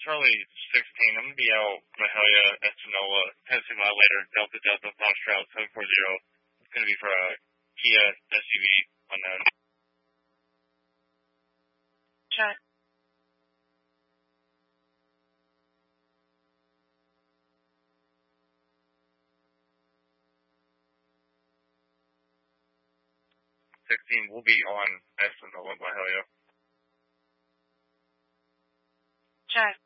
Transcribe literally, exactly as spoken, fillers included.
Charlie sixteen, I'm going to be out Mahalia, Espanola, Tennessee Mile later, Delta Delta, Foxtrot seven four zero. It's going to be for a Kia S U V unknown. Check. sixteen will be on Espanola, Mahalia. Check.